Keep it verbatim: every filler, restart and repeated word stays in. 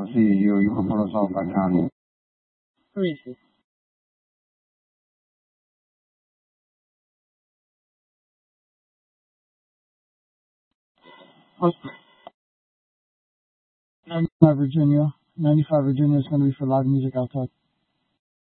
Sì, io, io proprio lo so, Bagnani. Risi. ninety-five Virginia. ninety-five Virginia is going to be for live music outside.